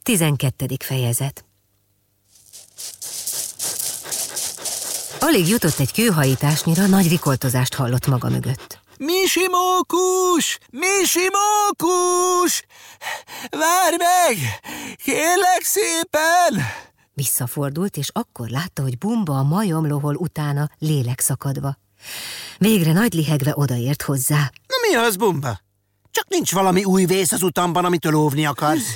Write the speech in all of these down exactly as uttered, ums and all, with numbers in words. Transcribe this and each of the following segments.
Tizenkettedik fejezet. Alig jutott egy kőhajításnyira, nagy rikoltozást hallott maga mögött. Misi mókus! Misi mókus! Várj meg! Kérlek szépen! Visszafordult, és akkor látta, hogy Bumba a majom lohol utána, lélek szakadva. Végre nagy lihegve odaért hozzá. Na mi az, Bumba? Csak nincs valami új vész az utamban, amitől óvni akarsz?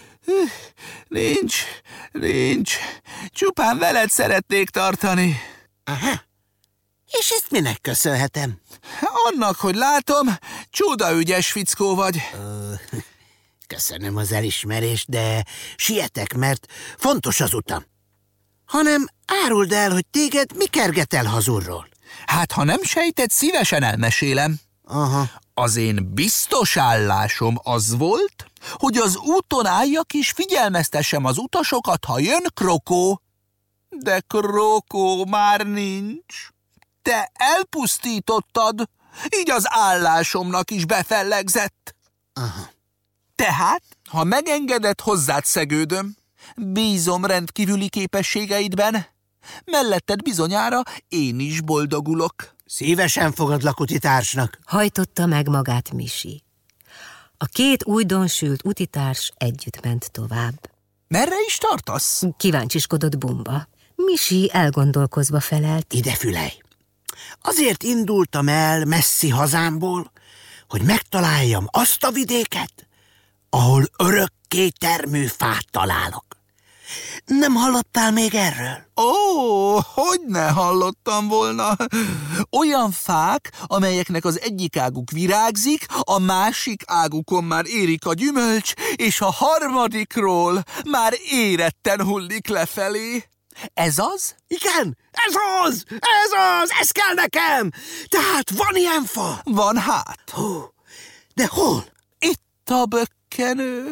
Nincs, nincs. Csupán veled szeretnék tartani. Aha. És ezt minek köszönhetem? Annak, hogy látom, csuda ügyes fickó vagy. Ö, köszönöm az elismerést, de sietek, mert fontos az utam. Hanem áruld el, hogy téged mi kerget el hazulról. Hát, ha nem sejted, szívesen elmesélem. Aha. Az én biztos állásom az volt, hogy az úton álljak és figyelmeztessem az utasokat, ha jön Krokó. De Krokó már nincs. Te elpusztítottad, így az állásomnak is befellegzett. Aha. Tehát, ha megengedett, hozzád szegődöm. Bízom rendkívüli képességeidben. Melletted bizonyára én is boldogulok. Szívesen fogadlak utitársnak. Hajtotta meg magát Misi. A két újdonsült utitárs együtt ment tovább. Merre is tartasz? Kíváncsiskodott Bumba. Misi elgondolkozva felelt. Ide fülelj! Azért indultam el messzi hazámból, hogy megtaláljam azt a vidéket, ahol örökké termő fát találok. Nem hallottál még erről? Ó, hogy ne hallottam volna. Olyan fák, amelyeknek az egyik águk virágzik, a másik águkon már érik a gyümölcs, és a harmadikról már éretten hullik lefelé. Ez az? Igen, ez az! Ez az! Ez kell nekem! Tehát van ilyen fa? Van hát. Hú, de hol? Itt a bökkenő.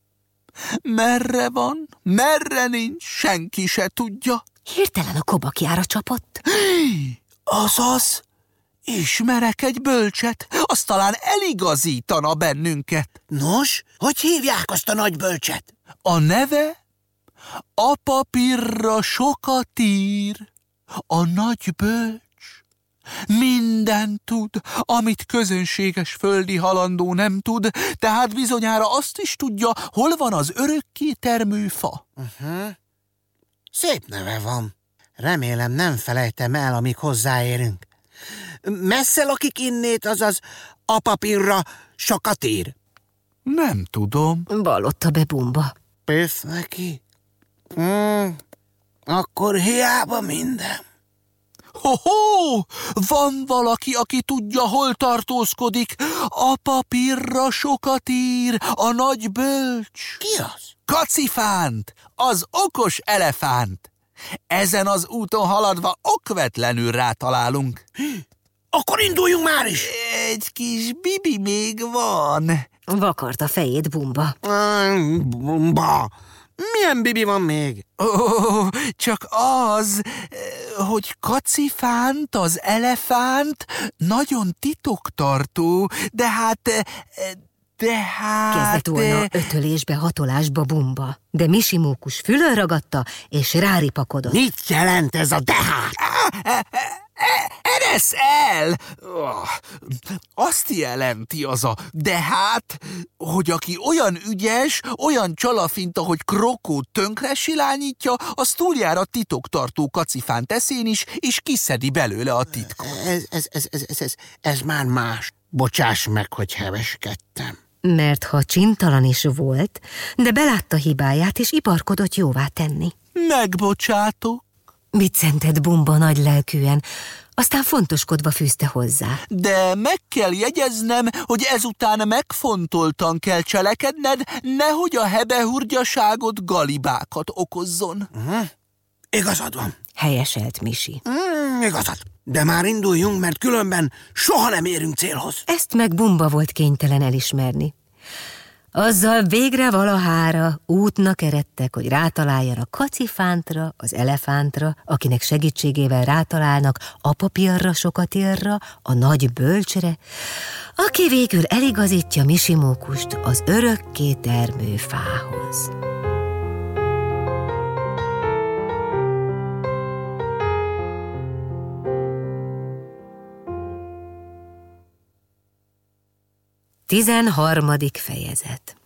Merre van, merre nincs, senki se tudja. Hirtelen a kobakjára csapott. Azaz, ismerek egy bölcset, az talán eligazítana bennünket. Nos, hogy hívják azt a nagy bölcset? A neve Apa Pirra sokat ír, a nagy bölcs. Mindent tud, amit közönséges földi halandó nem tud, tehát bizonyára azt is tudja, hol van az örökké termő fa. Uh-huh. Szép neve van. Remélem nem felejtem el, amíg hozzáérünk. Messze lakik innét, azaz Apa Pirra sokat ír? Nem tudom. Vallotta be Bumba. Pöff neki. Hmm, akkor hiába minden. Ho-ho! Van valaki, aki tudja, hol tartózkodik. Apa Pirra sokat ír, a nagy bölcs. Ki az? Kacifánt, az okos elefánt. Ezen az úton haladva okvetlenül rátalálunk. Akkor induljunk már is! Egy kis bibi még van. Vakart a fejét Bumba. Bumba! Milyen bibi van még? Ó, csak az, hogy Kacifánt, az elefánt nagyon titoktartó, de hát... De hát... Kezdett volna ötölésbe, hatolásba Bumba, de Misi mókus fülön ragadta, és ráripakodott. Mit jelent ez a de hát? Eresz el! Azt jelenti az a de hát, hogy aki olyan ügyes, olyan csalafint, ahogy Krokó tönkre silányítja, az túljára titoktartó Kacifánt eszén is, és kiszedi belőle a titkot. Ez, ez, ez, ez, ez, ez, ez már más. Bocsáss meg, hogy heveskedtem. Mert ha csintalan is volt, de belátta hibáját, és iparkodott jóvá tenni. Megbocsátok. Viccentett Bumba nagy lelkűen, aztán fontoskodva fűzte hozzá. De meg kell jegyeznem, hogy ezután megfontoltan kell cselekedned, nehogy a hebehurgyaságod galibákat okozzon. Uh-huh. Igazad van. Helyeselt Misi. Mm, igazad. De már induljunk, mert különben soha nem érünk célhoz. Ezt meg Bumba volt kénytelen elismerni. Azzal végre valahára útnak eredtek, hogy rátaláljanak Kacifántra, az elefántra, akinek segítségével rátalálnak Apa Pirra sokat írra, a nagy bölcsre, aki végül eligazítja Misi mókust az örökké termő fához. Tizenharmadik fejezet.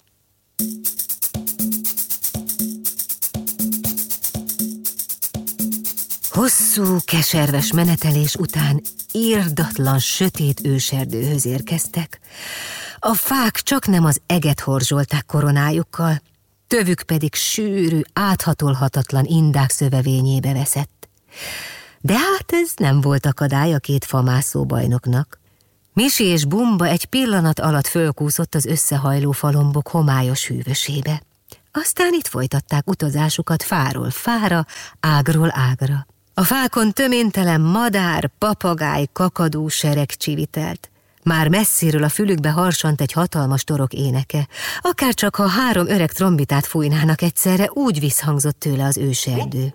Hosszú, keserves menetelés után irdatlan, sötét őserdőhöz érkeztek. A fák csaknem az eget horzsolták koronájukkal, tövük pedig sűrű, áthatolhatatlan indák szövevényébe veszett. De hát ez nem volt akadály a két famászó bajnoknak. Misi és Bumba egy pillanat alatt fölkúszott az összehajló falombok homályos hűvösébe. Aztán itt folytatták utazásukat fáról fára, ágról ágra. A fákon töméntelen madár, papagáj, kakadú sereg csivitelt. Már messziről a fülükbe harsant egy hatalmas torok éneke. Akárcsak ha három öreg trombitát fújnának egyszerre, úgy visszhangzott tőle az őserdő.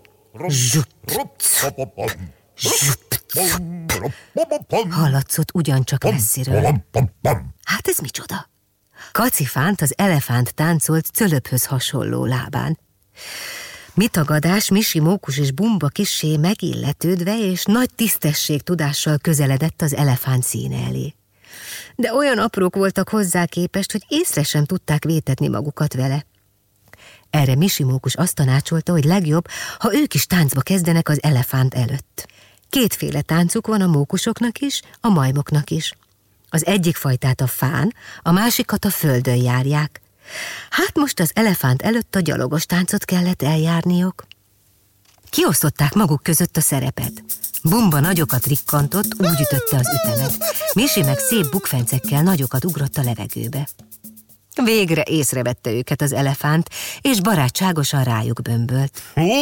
Hallatszott ugyancsak messziről. Hát ez micsoda? Kacifánt, az elefánt táncolt cölöphöz hasonló lábán. Mi tagadás, Misi, Mókus és Bumba kissé megilletődve és nagy tisztességtudással közeledett az elefánt színe elé. De olyan aprók voltak hozzá képest, hogy észre sem tudták vétetni magukat vele. Erre Misi Mókus azt tanácsolta, hogy legjobb, ha ők is táncba kezdenek az elefánt előtt. Kétféle táncuk van a mókusoknak is, a majmoknak is. Az egyik fajtát a fán, a másikat a földön járják. Hát most az elefánt előtt a gyalogos táncot kellett eljárniok. Kiosztották maguk között a szerepet. Bumba nagyokat rikkantott, úgy ütötte az ütemet. Misi meg szép bukfencekkel nagyokat ugrott a levegőbe. Végre észrevette őket az elefánt, és barátságosan rájuk bömbölt.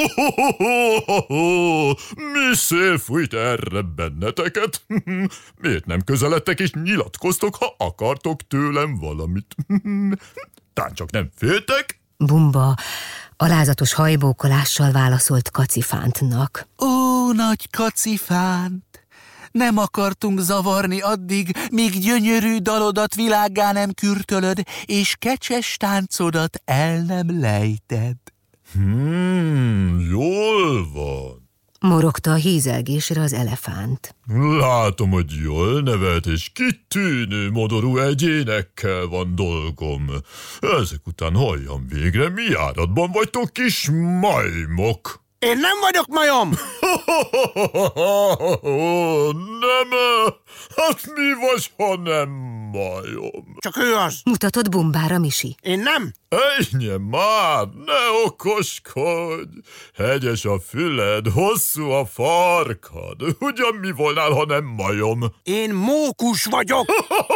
Mi szél fújt erre benneteket? Miért nem közeledtek és nyilatkoztok, ha akartok tőlem valamit? Tán csak nem féltek? Bumba alázatos hajbókolással válaszolt Kacifántnak. Ó, nagy Kacifánt! Nem akartunk zavarni addig, míg gyönyörű dalodat világgá nem kürtölöd, és kecses táncodat el nem lejted. Hmm, jól van. Morogta a hízelgésre az elefánt. Látom, hogy jól nevelt és kitűnő modorú egyénekkel van dolgom. Ezek után halljam végre, mi járatban vagytok, kis majmok? Én nem vagyok majom! Nem? Hát mi vagy, ha nem majom? Csak ő az. Mutatott Bumbára Misi. Én nem. Ejnye már, ne okoskodj! Hegyes a füled, hosszú a farkad. Ugyan mi volnál, ha nem majom? Én mókus vagyok.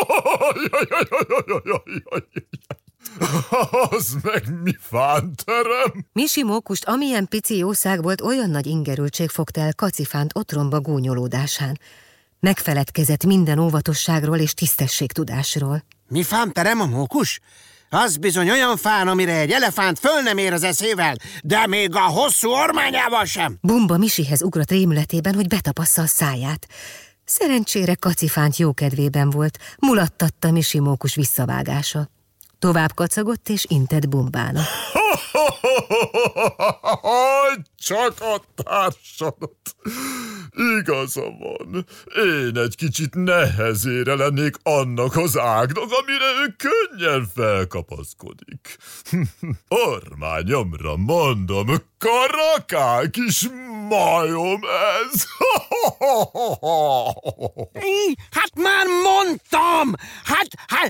Az meg mi fánterem? Misi Mókust, amilyen pici jószág volt, olyan nagy ingerültség fogta el Kacifánt otromba gúnyolódásán. Megfeledkezett minden óvatosságról és tisztességtudásról. Mi fánterem a mókus? Az bizony olyan fán, amire egy elefánt föl nem ér az eszével, de még a hosszú ormányával sem. Bumba Misihez ugrott rémületében, hogy betapassza a száját. Szerencsére Kacifánt jókedvében volt, mulattatta Misi Mókus visszavágása. Tovább kacagott és intett Bumbának. Csak a társadat. Igaza van. Én egy kicsit nehezére lennék annak az ágnak, amire ő könnyen felkapaszkodik. Ormányomra mondom, karakál kis majom ez. Hát már mondtam! Hát, hát...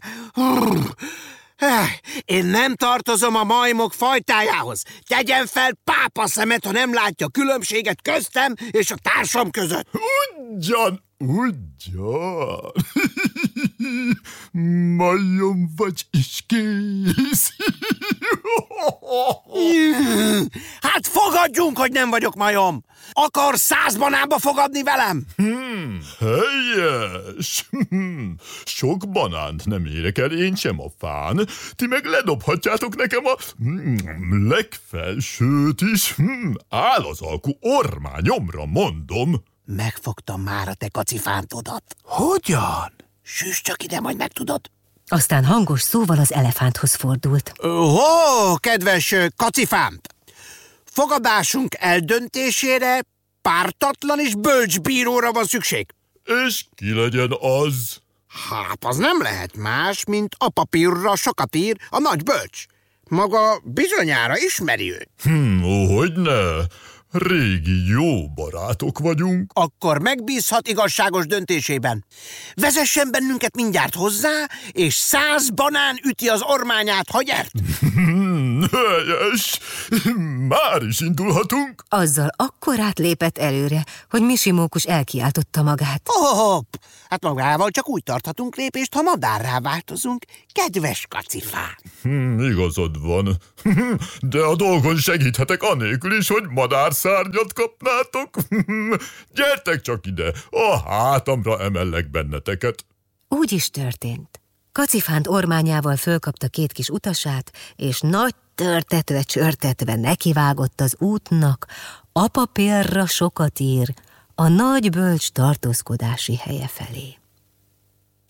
Én nem tartozom a majmok fajtájához. Tegyen fel pápa szemet, ha nem látja különbséget köztem és a társam között. Ugyan, ugyan. Majom vagy is kész. Hát fogadjunk, hogy nem vagyok majom. Akarsz száz banába fogadni velem? Hmm, helyes. Hmm, sok banánt nem érek el én sem a fán. Ti meg ledobhatjátok nekem a hmm, legfelsőt is. Hmm, áll az alkú ormányomra, mondom. Megfogtam már a te kacifántodat. Hogyan? Süss csak ide, majd megtudod. Aztán hangos szóval az elefánthoz fordult. Ó, kedves kacifánt! Fogadásunk eldöntésére pártatlan és bölcs bíróra van szükség. És ki legyen az? Hát, az nem lehet más, mint a papírra sokat ír a nagy bölcs. Maga bizonyára ismeri őt. Hm, hogyne? Régi jó barátok vagyunk. Akkor megbízhat igazságos döntésében. Vezessen bennünket mindjárt hozzá, és száz banán üti az ormányát, ha gyert. Helyes! Már is indulhatunk. Azzal akkorát lépett előre, hogy Misimókus elkiáltotta magát. Hopp! Hát magával csak úgy tarthatunk lépést, ha madárrá változunk, kedves kacifán. Hm, igazad van. De a dolgon segíthetek anélkül is, hogy madárszárnyat kapnátok. Gyertek csak ide, a hátamra emellek benneteket. Úgy is történt. Kacifánt ormányával fölkapta két kis utasát, és nagy törtetve, csörtetve nekivágott az útnak, a papírra sokat ír, a nagy bölcs tartózkodási helye felé.